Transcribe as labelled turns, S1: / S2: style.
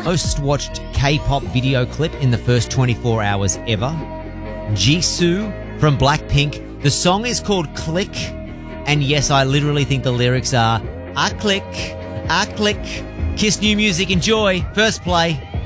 S1: most watched K-pop video clip in the first 24 hours ever. Jisoo from Blackpink. The song is called Click. And yes, I literally think the lyrics are, I click, kiss new music, enjoy, first play.